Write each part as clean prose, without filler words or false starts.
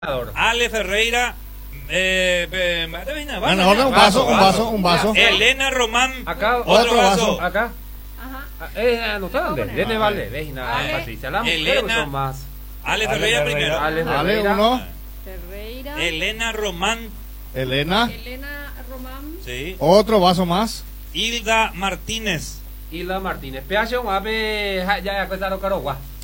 Ale Ferreira, un vaso. Elena Román, Acá, otro vaso. Acá. Ajá. ¿Anotaron? Lene Vale, Patricia. Las mujeres Elena. son más. Ale Ferreira primero. Ale Ale, Ferreira. uno. Ferreira. Elena Román, Elena. Elena Román. sí. Otro vaso más. Hilda Martínez, Hilda Martínez. Peaje un ave, ya cuesta Carogua. Sí.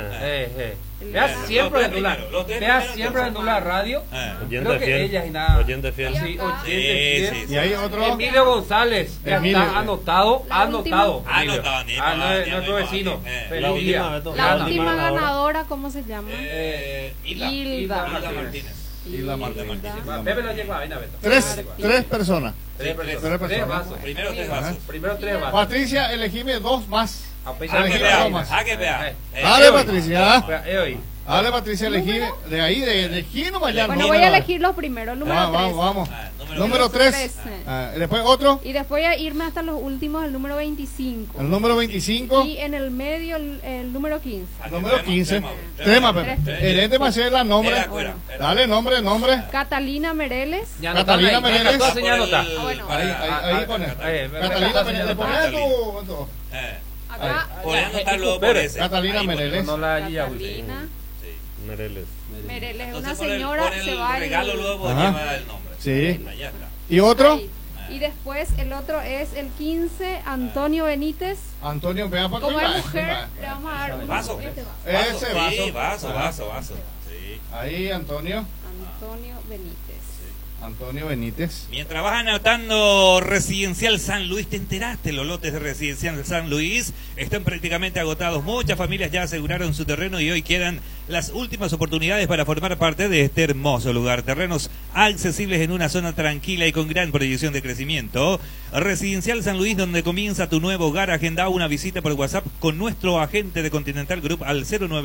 Vea siempre Los en tres Dula. primeros, Vea siempre en Dula Radio. Creo que ella y nada. Oyente fiel. Sí, oyente Sí, fiel. Y hay otro. Emilio González. Ya Emilio. está anotado. La Anotado. última. Emilio. Anotado, No es nuestro vecino. Feliz La día. última, Beto. La Gana. última ganadora, ¿cómo se llama? Hilda Hilda. Martínez. Hilda Martínez. Pepe lo llegó a Beto. Tres personas. Tres personas. vasos. Primero tres vasos. Primero tres vasos. Patricia, elegime dos más. Que vea. Dale, Patricia. Hoy. Dale, Patricia, elegí de ahí, de aquí no vaya. Bueno, voy a elegir los primeros. Número 3. Vamos. Número Número 3. Después otro. Y después voy a irme hasta los últimos, el número 25. El número 25. Y en el medio, el número 15. Número 15. Tema, Pepe. El ente más la nombre. Dale, nombre. Catalina Mereles. Catalina Mereles. Bueno. Ahí pone. Catalina Mereles. Poné tu. Acá. Podés anotar luego por ese. Catalina Mereles. No la Catalina Mereles. Mereles. Una Entonces, señora por se el va regalo luego vos Ajá. llevar el nombre. Sí. Ya está. ¿Y otro? Ahí. Y después el otro es el 15, Antonio Benítez. Antonio, vea para Como es mujer, le vamos a dar un Vaso. este vaso. Ese vaso. Sí, vaso. Sí. Ahí, Antonio. Antonio Benítez. Antonio Benítez. Mientras vas anotando Residencial San Luis, ¿te enteraste? Los lotes de Residencial San Luis están prácticamente agotados. Muchas familias ya aseguraron su terreno y hoy quedan las últimas oportunidades para formar parte de este hermoso lugar. Terrenos accesibles en una zona tranquila y con gran proyección de crecimiento. Residencial San Luis, donde comienza tu nuevo hogar. Agenda una visita por WhatsApp con nuestro agente de Continental Group al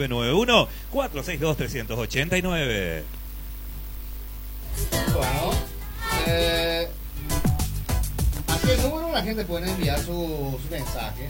0991-462-389. Bueno, ¿a qué número la gente puede enviar sus mensajes?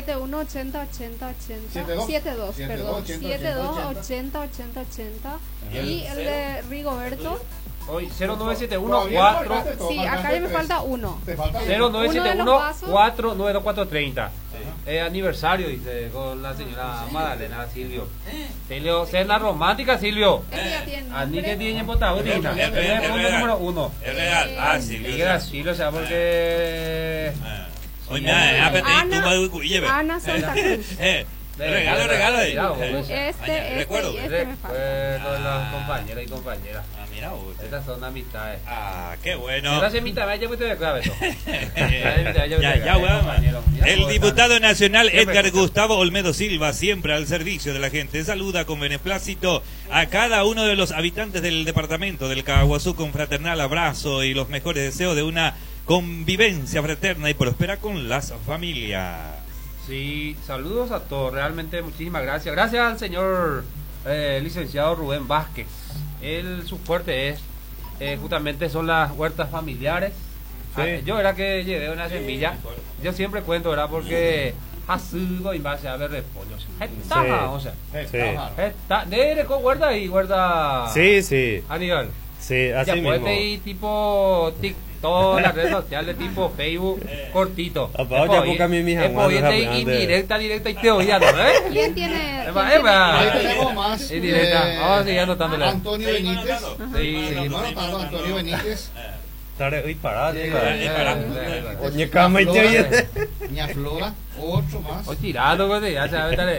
71808080 72, 72 80 80 80 y el de Rigoberto. Hoy 0971-4. Sí, acá ya me falta uno. Te falta 0971-492-430. Aniversario, dice, con la señora Magdalena Silvio. Silvio, cena romántica, Silvio. Este ya tiene Ani que nombre. tiene Potaudina. Es Es el punto número 1. Es real. Sí, Y Silvio, o sea, porque. Hoy me ha Ana Santa Cruz. Regalo ahí. Recuerdo. Este me falta. Todas las compañeras y compañeras. Ah, mira vos. Estas son amistades. Ah, qué bueno. Gracias, mitad, ya me te voy a Ya, weón. El diputado nacional Siempre Edgar Gustavo Olmedo Silva, siempre al servicio de la gente, saluda con beneplácito a cada uno de los habitantes del departamento del Caguazú con fraternal abrazo y los mejores deseos de una convivencia fraterna y próspera con las familias. Sí, saludos a todos, realmente muchísimas gracias. Gracias al señor licenciado Rubén Vázquez. Su fuerte es justamente son las huertas familiares. Sí. Yo era que llevé una semilla. Yo siempre cuento, ¿verdad? Porque asugo y base a ver repollo. O sea, de con huerta y huerta. Sí. Aníbal. Sí, así Ya mismo. puede ir tipo TikTok, las redes sociales tipo Facebook, cortito. Papá, ya busca mi hija, indirecta y te oían, ¿eh? ¿Quién tiene? Ahí tenemos más. Indirecta. Vamos a seguir anotándole. Antonio Benítez. Sí, Seguimos anotando a Antonio Benítez. Uy, pará, Oye, cama y te oye. Ña Flora. Otro más. Hoy tirando, pues, ya sabes, dale.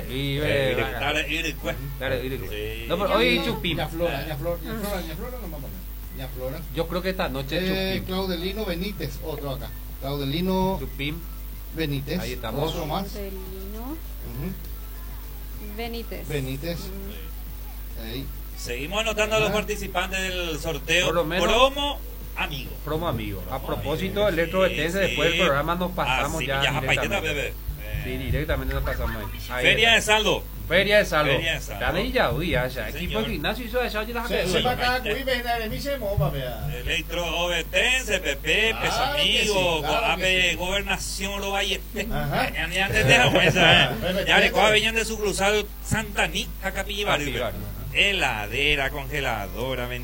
No, pero hoy Chupim. Ña Flora no vamos a poner. Ña Flora. Yo creo que esta noche Chupim. Claudelino Benítez, otro acá. Claudelino Chupim. Benítez. Ahí estamos. Otro más. Marcelino Benítez. Benítez. Ahí. Seguimos anotando a los participantes del sorteo. Por lo menos- Promo amigo. Promo amigo. A propósito, electrobetense, después del programa nos pasamos sí, ya. Directamente. Bebé. Sí, directamente nos pasamos ahí. Feria de saldo. Feria de saldo. Feria de saldo. Dale ya, uy, ya. Equipo de gimnasio hizo eso, ya las Se va acá, cuí, ven, mi se mova, vea. Electrobetense, Pepe, Claro Pes que amigo, sí, claro Ape que sí. Gobernación lo Valle. Ajá. Ya le coja venían de su cruzado Santaní a Capilla Barrio. heladera, congeladora,